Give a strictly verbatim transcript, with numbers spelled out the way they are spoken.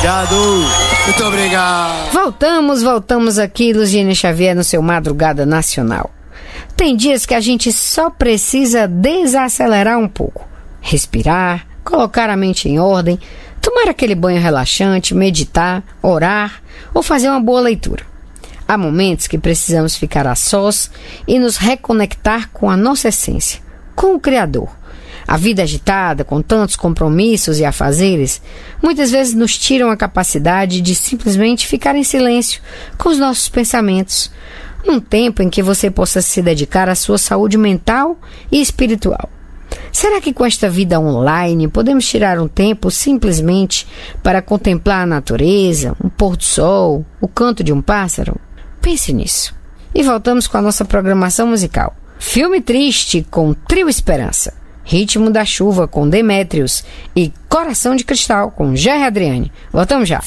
obrigado. Muito obrigado. Voltamos, voltamos aqui, Luziane Xavier, no seu Madrugada Nacional. Tem dias que a gente só precisa desacelerar um pouco. Respirar, colocar a mente em ordem, tomar aquele banho relaxante, meditar, orar ou fazer uma boa leitura. Há momentos que precisamos ficar a sós e nos reconectar com a nossa essência, com o Criador. A vida agitada, com tantos compromissos e afazeres, muitas vezes nos tiram a capacidade de simplesmente ficar em silêncio com os nossos pensamentos, num tempo em que você possa se dedicar à sua saúde mental e espiritual. Será que com esta vida online podemos tirar um tempo simplesmente para contemplar a natureza, um pôr do sol, o canto de um pássaro? Pense nisso. E voltamos com a nossa programação musical. Filme Triste com Trio Esperança. Ritmo da Chuva com Demétrios e Coração de Cristal com Gerry Adriane. Voltamos já.